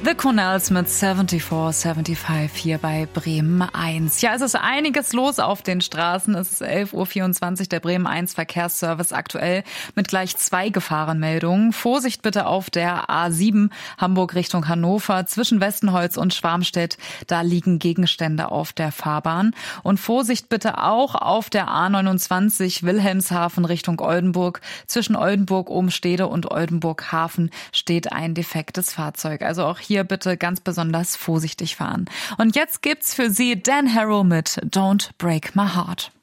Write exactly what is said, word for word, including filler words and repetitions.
The Cornells mit vierundsiebzig fünfundsiebzig hier bei Bremen eins. Ja, es ist einiges los auf den Straßen. Es ist elf Uhr vierundzwanzig, der Bremen eins Verkehrsservice aktuell mit gleich zwei Gefahrenmeldungen. Vorsicht bitte auf der A sieben Hamburg Richtung Hannover zwischen Westenholz und Schwarmstedt. Da liegen Gegenstände auf der Fahrbahn. Und Vorsicht bitte auch auf der A neunundzwanzig Wilhelmshaven Richtung Oldenburg. Zwischen Oldenburg-Obenstede und Oldenburg-Hafen steht ein defektes Fahrzeug. Also auch hier Hier bitte ganz besonders vorsichtig fahren. Und jetzt gibt's für Sie Dan Harrow mit Don't Break My Heart.